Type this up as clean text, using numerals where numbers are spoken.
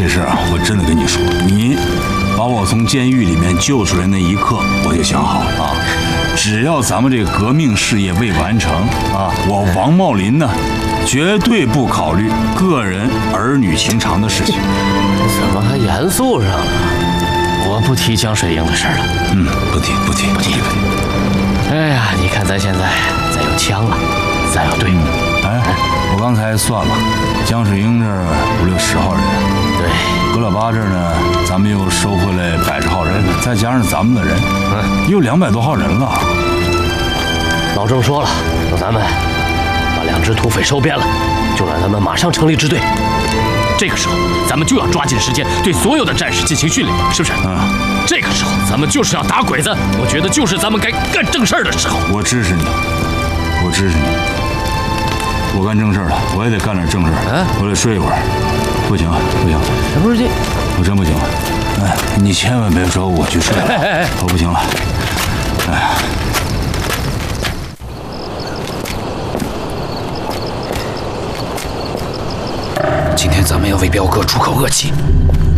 这事儿啊，我真的跟你说，你把我从监狱里面救出来那一刻，我就想好了啊，只要咱们这个革命事业未完成啊，我王茂林呢，绝对不考虑个人儿女情长的事情。 怎么还严肃上了？我不提江水英的事了。 不提。 哎呀，你看咱现在再有枪了，再有队伍。 我刚才算了，江水英这儿5、60号人， 对， 葛老八这儿呢，咱们又收回来100号人，再加上咱们的人，又200多号人了。 老郑说了，等咱们把2支土匪收编了，就让他们马上成立支队。这个时候，咱们就要抓紧时间对所有的战士进行训练，是不是？这个时候咱们就是要打鬼子，我觉得就是咱们该干正事儿的时候。 我支持你，我干正事了，我也得干点正事。我得睡一会儿。不行， 这不是这， 我真不行了。你千万别说我去睡了，我不行了。 今天咱们要为彪哥出口恶气，